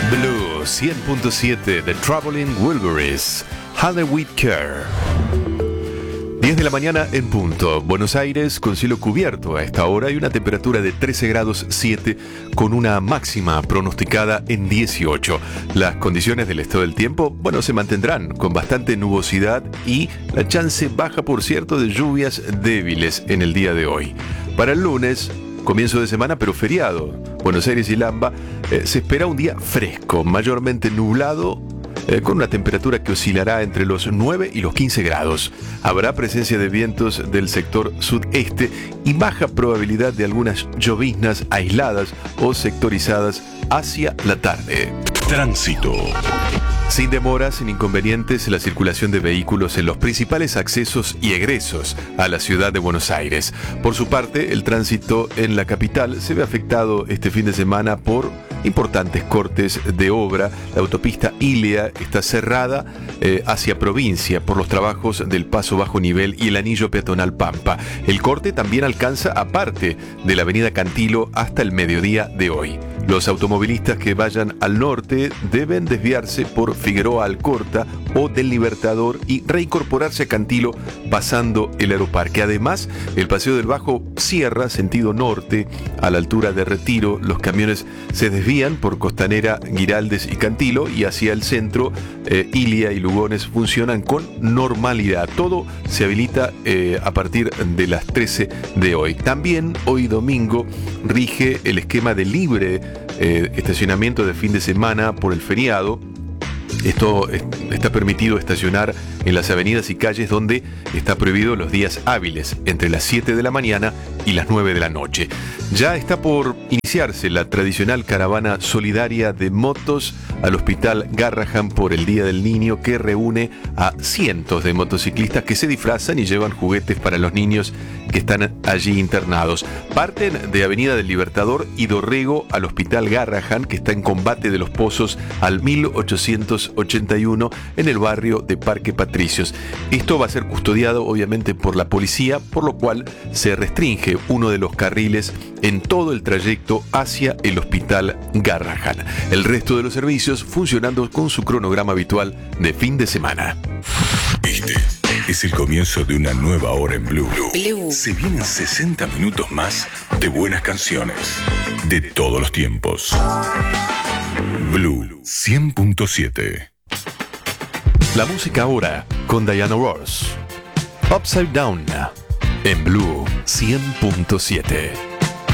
Blue 100.7 The Traveling Wilburys, How We Care. 10 de la mañana en punto. Buenos Aires con cielo cubierto a esta hora y una temperatura de 13 grados 7 con una máxima pronosticada en 18. Las condiciones del estado del tiempo, se mantendrán con bastante nubosidad y la chance baja, por cierto, de lluvias débiles en el día de hoy. Para el lunes, comienzo de semana pero feriado, Buenos Aires y Lamba, se espera un día fresco, mayormente nublado, con una temperatura que oscilará entre los 9 y los 15 grados. Habrá presencia de vientos del sector sudeste y baja probabilidad de algunas lloviznas aisladas o sectorizadas hacia la tarde. Tránsito. Sin demoras ni inconvenientes, la circulación de vehículos en los principales accesos y egresos a la ciudad de Buenos Aires. Por su parte, el tránsito en la capital se ve afectado este fin de semana por importantes cortes de obra. La autopista Ilia está cerrada hacia provincia por los trabajos del paso bajo nivel y el anillo peatonal Pampa. El corte también alcanza a parte de la avenida Cantilo hasta el mediodía de hoy. Los automovilistas que vayan al norte deben desviarse por Figueroa Alcorta o del Libertador y reincorporarse a Cantilo pasando el Aeroparque. Además, el Paseo del Bajo cierra sentido norte a la altura de Retiro. Los camiones se desvían por Costanera, Giraldes y Cantilo, y hacia el centro, Ilia y Lugones funcionan con normalidad. Todo se habilita a partir de las 13 de hoy. También hoy domingo rige el esquema de libre estacionamiento de fin de semana por el feriado. Esto está permitido estacionar en las avenidas y calles donde está prohibido los días hábiles, entre las 7 de la mañana y las 9 de la noche. Ya está por iniciarse la tradicional caravana solidaria de motos al Hospital Garrahan por el Día del Niño, que reúne a cientos de motociclistas que se disfrazan y llevan juguetes para los niños que están allí internados. Parten de Avenida del Libertador y Dorrego al Hospital Garrahan, que está en Combate de los Pozos al 1881 en el barrio de Parque Patricios. Esto va a ser custodiado obviamente por la policía, por lo cual se restringe uno de los carriles en todo el trayecto hacia el Hospital Garrahan. El resto de los servicios funcionando con su cronograma habitual de fin de semana. Este es el comienzo de una nueva hora en Blue. Se vienen 60 minutos más de buenas canciones de todos los tiempos. Blue 100.7. La música ahora con Diana Ross. Upside Down en Blue 100.7.